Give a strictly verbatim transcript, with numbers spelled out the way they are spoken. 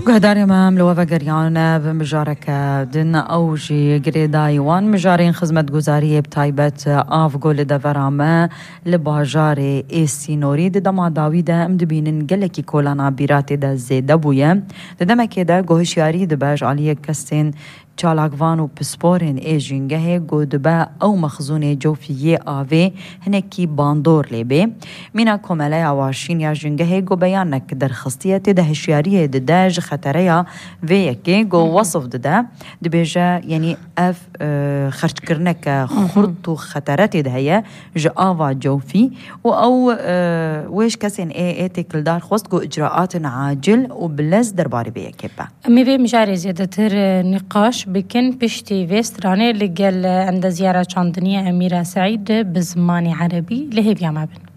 قهدار مام لو وگریان بمجارك دن اوجي گریدایوان مجارين خدمت گزاری بتایبت آف گل دورامه لباجار ایسینوری دما داوی ده ام دبینن گلکی کولانا بیرات ده زیده بویه دمکه ده گوهشیاری دباج علیه کسین چالاکوان و پسپورن ایجنگه گودبا او مخزون جوفیه آوه هنکی باندور لیبه مینا کماله آواشین یا جنگه گو بیانک در خستیت ده هشیاری ده داج خطره و یکی گو وصف ده ده دبیجه یعنی اف خرج کرنک خرط و خطرات ده هیا جا آوا جوفی و او ویش کسین ای ای تکل دار خواست گو اجراءات عاجل و بلز درباره به یکی با میوه مجاری زیاده تر نقاش بكن بشتي فيستراني اللي قال عند زيارة شاندنية أميرة سعيد بزماني عربي لهي بيا ما بن